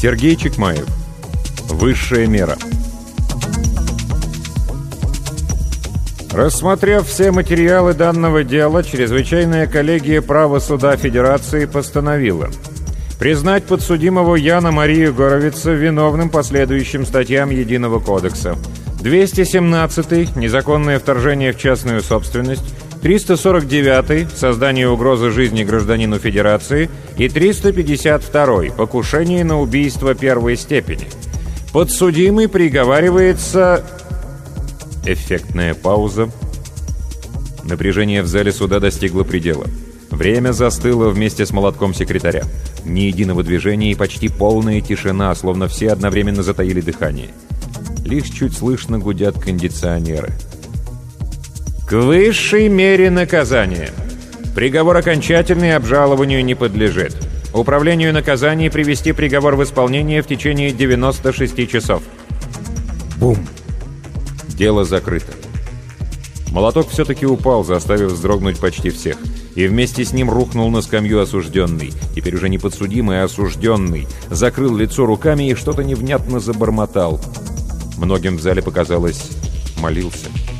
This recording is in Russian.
Сергей Чекмаев. Высшая мера. Рассмотрев все материалы данного дела, чрезвычайная коллегия права суда Федерации постановила признать подсудимого Яна Марию Горовица виновным по следующим статьям Единого кодекса: 217 – незаконное вторжение в частную собственность, 349 – создание угрозы жизни гражданину Федерации и 352 – покушение на убийство первой степени. Подсудимый приговаривается... Эффектная пауза. Напряжение в зале суда достигло предела. Время застыло вместе с молотком секретаря. Ни единого движения и почти полная тишина, словно все одновременно затаили дыхание. Лишь чуть слышно гудят кондиционеры. К высшей мере наказания. Приговор окончательный, обжалованию не подлежит. Управлению наказаний привести приговор в исполнение в течение 96 часов. Бум! Дело закрыто. Молоток все-таки упал, заставив вздрогнуть почти всех. И вместе с ним рухнул на скамью осужденный. Теперь уже не подсудимый, а осужденный. Закрыл лицо руками и что-то невнятно забормотал. Многим в зале показалось, молился.